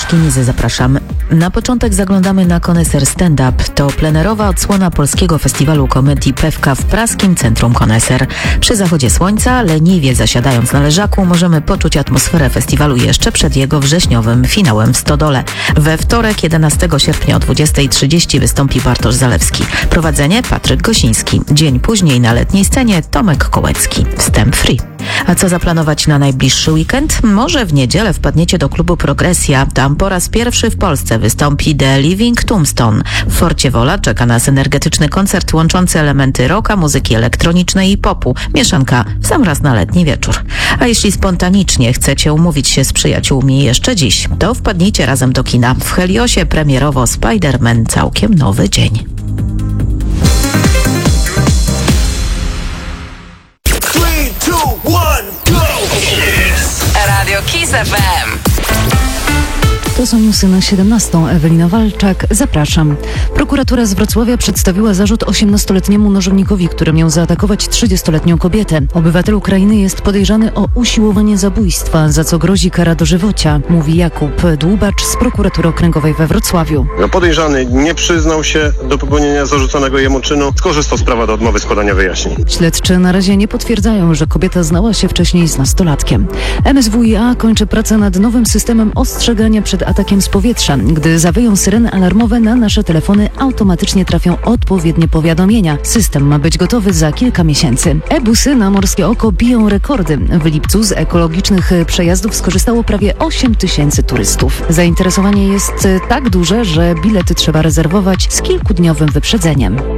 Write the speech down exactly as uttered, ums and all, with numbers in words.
Szkinizy, zapraszam. Na początek zaglądamy na Koneser Stand-Up. To plenerowa odsłona polskiego festiwalu komedii Pewka w praskim Centrum Koneser. Przy zachodzie słońca, leniwie zasiadając na leżaku, możemy poczuć atmosferę festiwalu jeszcze przed jego wrześniowym finałem w Stodole. We wtorek, jedenastego sierpnia o dwudziestej trzydzieści wystąpi Bartosz Zalewski. Prowadzenie Patryk Gosiński. Dzień później na letniej scenie Tomek Kołecki. Wstęp free. A co zaplanować na najbliższy weekend? Może w niedzielę wpadniecie do klubu Progresja. Tam po raz pierwszy w Polsce wystąpi The Living Tombstone. W Forcie Wola czeka nas energetyczny koncert łączący elementy rocka, muzyki elektronicznej i popu. Mieszanka w sam raz na letni wieczór. A jeśli spontanicznie chcecie umówić się z przyjaciółmi jeszcze dziś, to wpadnijcie razem do kina. W Heliosie premierowo Spider-Man Całkiem nowy dzień. Radio Kiss F M. To są newsy na siedemnastą. Ewelina Walczak, zapraszam. Prokuratura z Wrocławia przedstawiła zarzut osiemnastoletniemu nożownikowi, który miał zaatakować trzydziestoletnią kobietę. Obywatel Ukrainy jest podejrzany o usiłowanie zabójstwa, za co grozi kara dożywocia, mówi Jakub Dłubacz z prokuratury okręgowej we Wrocławiu. Podejrzany nie przyznał się do popełnienia zarzuconego jemu czynu, skorzystał z prawa do odmowy składania wyjaśnień. Śledczy na razie nie potwierdzają, że kobieta znała się wcześniej z nastolatkiem. M S W i A kończy pracę nad nowym systemem ostrzegania przed atakiem z powietrza. Gdy zawyją syreny alarmowe, na nasze telefony automatycznie trafią odpowiednie powiadomienia. System ma być gotowy za kilka miesięcy. E-busy na Morskie Oko biją rekordy. W lipcu z ekologicznych przejazdów skorzystało prawie osiem tysięcy turystów. Zainteresowanie jest tak duże, że bilety trzeba rezerwować z kilkudniowym wyprzedzeniem.